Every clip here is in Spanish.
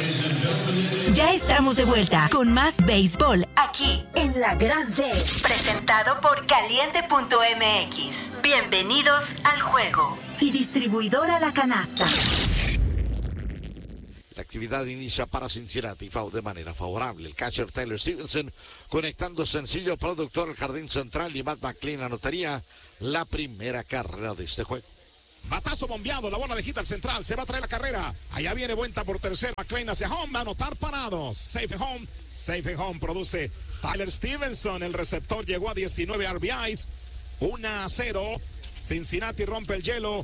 Ya estamos de vuelta con más béisbol aquí en La Grande, presentado por Caliente.mx. Bienvenidos al juego. Y distribuidora La Canasta. La actividad inicia para Cincinnati de manera favorable. El catcher Tyler Stevenson conectando sencillo productor al jardín central y Matt McLean anotaría la primera carrera de este juego. Batazo bombeado, la bola de hit al central, se va a traer la carrera. Allá viene vuelta por tercera, McLean hacia home, va a anotar parados. Safe and home produce Tyler Stevenson. El receptor llegó a 19 RBIs, 1-0. Cincinnati rompe el hielo.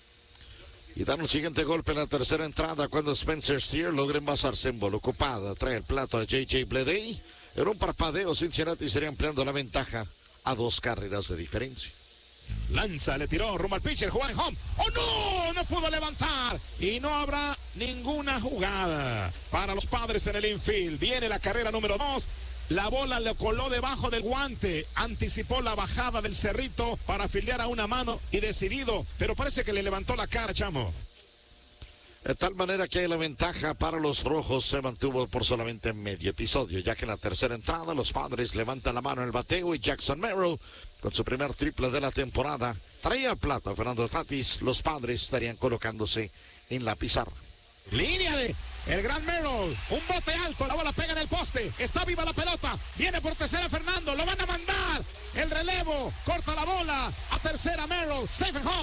Y dan un siguiente golpe en la tercera entrada cuando Spencer Steer logra envasarse en bola ocupada. Trae el plato a J.J. Bleday. En un parpadeo, Cincinnati sería ampliando la ventaja a 2 carreras de diferencia. Lanza, le tiró rumbo al pitcher, jugar en home. ¡Oh no! No pudo levantar. Y no habrá ninguna jugada para los Padres en el infield. Viene la carrera número 2. La bola le coló debajo del guante. Anticipó la bajada del cerrito para fildear a una mano y decidido. Pero parece que le levantó la cara, chamo. De tal manera que la ventaja para los rojos se mantuvo por solamente medio episodio, ya que en la tercera entrada los Padres levantan la mano en el bateo y Jackson Merrill, con su primer triple de la temporada, traía al plato a Fernando Tatis. Los Padres estarían colocándose en la pizarra. Línea de el gran Merrill, un bote alto, la bola pega en el poste, está viva la pelota, viene por tercera Fernando, lo van a mandar, el relevo, corta la bola, a tercera Merrill, safe and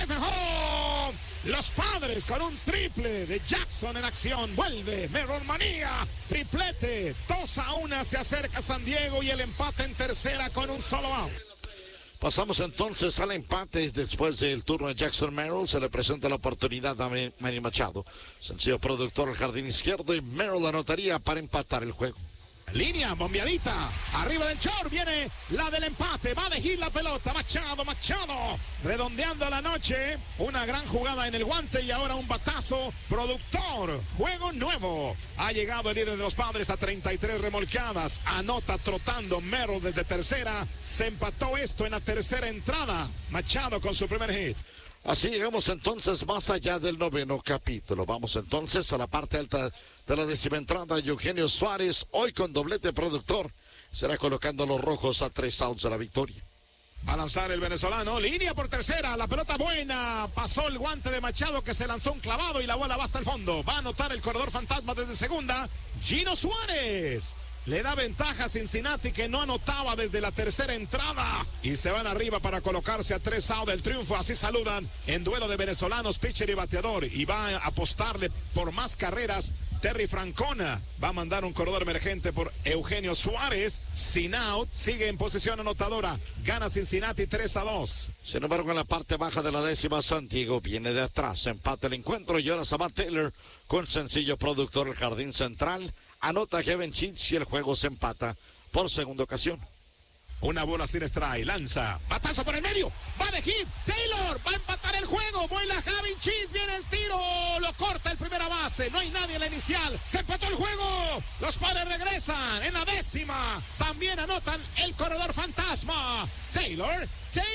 home. Los Padres con un triple de Jackson en acción, vuelve Merrill manía, triplete, 2-1, se acerca San Diego y el empate en tercera con un solo out. Pasamos entonces al empate. Después del turno de Jackson Merrill se le presenta la oportunidad a Manny Machado. Sencillo productor al jardín izquierdo y Merrill anotaría para empatar el juego. Línea bombeadita, arriba del short viene la del empate, va a elegir la pelota, Machado, redondeando la noche, una gran jugada en el guante y ahora un batazo, productor, juego nuevo, ha llegado el líder de los Padres a 33 remolcadas, anota trotando Merrill desde tercera, se empató esto en la tercera entrada, Machado con su primer hit. Así llegamos entonces más allá del noveno capítulo. Vamos entonces a la parte alta de la décima entrada. Eugenio Suárez, hoy con doblete productor, será colocando a los rojos a 3 outs de la victoria. Va a lanzar el venezolano, línea por tercera, la pelota buena, pasó el guante de Machado que se lanzó un clavado y la bola va hasta el fondo. Va a anotar el corredor fantasma desde segunda, Gino Suárez. Le da ventaja a Cincinnati que no anotaba desde la tercera entrada. Y se van arriba para colocarse a 3 outs del triunfo. Así saludan en duelo de venezolanos, pitcher y bateador. Y va a apostarle por más carreras. Terry Francona va a mandar un corredor emergente por Eugenio Suárez. Sin out, sigue en posición anotadora. Gana Cincinnati 3-2. Sin embargo, en la parte baja de la décima, San Diego viene de atrás. Empate el encuentro y ahora Samad Taylor con sencillo productor el jardín central. Anota Kevin Chitz y el juego se empata por segunda ocasión. Una bola sin strike, lanza, batazo por el medio, va de hit, Taylor, va a empatar el juego, vuela Javi Chis, viene el tiro, lo corta el primera base, no hay nadie en la inicial, se empató el juego, los Padres regresan en la décima, también anotan el corredor fantasma, Taylor,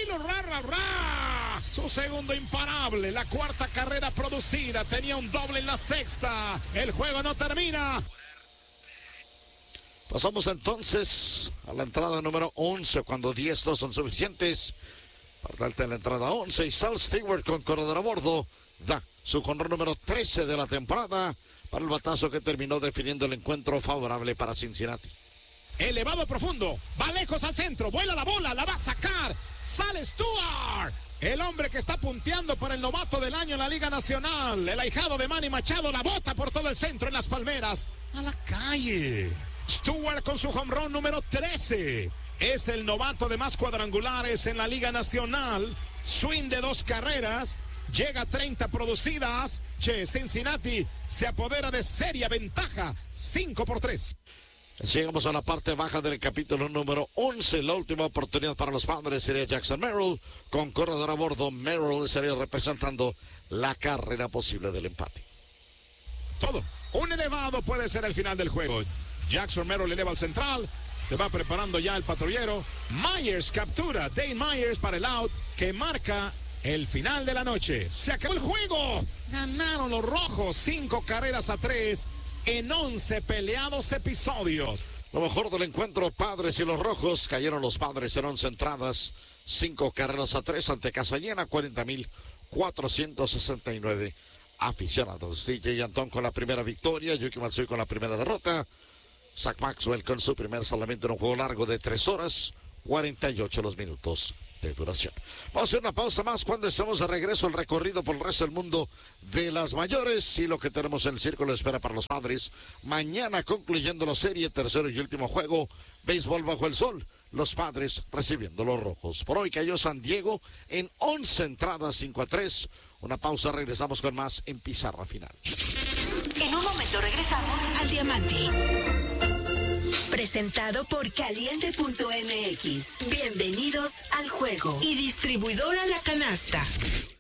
su segundo imparable, la cuarta carrera producida, tenía un doble en la sexta, el juego no termina. Pasamos entonces a la entrada número 11, cuando 10 no son suficientes. Parte de la entrada 11 y Sal Stewart con corredor a bordo da su jonrón número 13 de la temporada para el batazo que terminó definiendo el encuentro favorable para Cincinnati. Elevado profundo, va lejos al centro, vuela la bola, la va a sacar, sale Stewart. El hombre que está punteando por el novato del año en la Liga Nacional, el ahijado de Manny Machado, la bota por todo el centro en las palmeras, a la calle. Stewart con su home run número 13. Es el novato de más cuadrangulares en la Liga Nacional. Swing de 2 carreras. Llega a 30 producidas. Cincinnati se apodera de seria ventaja. 5-3. Llegamos a la parte baja del capítulo número 11. La última oportunidad para los Padres sería Jackson Merrill. Con corredor a bordo, Merrill estaría representando la carrera posible del empate. Todo. Un elevado puede ser el final del juego. Jackson Merrill eleva al central. Se va preparando ya el patrullero. Myers captura. Dane Myers para el out que marca el final de la noche. Se acabó el juego. Ganaron los rojos 5 carreras a 3. en 11 peleados episodios. Lo mejor del encuentro, Padres y los Rojos. Cayeron los Padres en 11 entradas, 5-3 ante casa llena, 40,469 aficionados. DJ Antón con la primera victoria, Yuki Matsui con la primera derrota. Zach Maxwell con su primer salvamento en un juego largo de 3 horas, 48 los minutos de duración. Vamos a hacer una pausa más. Cuando estemos de regreso, el recorrido por el resto del mundo de las mayores y lo que tenemos en el círculo de espera para los Padres. Mañana, concluyendo la serie, tercero y último juego, béisbol bajo el sol. Los Padres recibiendo los Rojos. Por hoy cayó San Diego en 11 entradas, 5-3. Una pausa, regresamos con más en Pizarra Final. En un momento regresamos al Diamante. Presentado por Caliente.mx. Bienvenidos al juego. Y distribuidora La Canasta.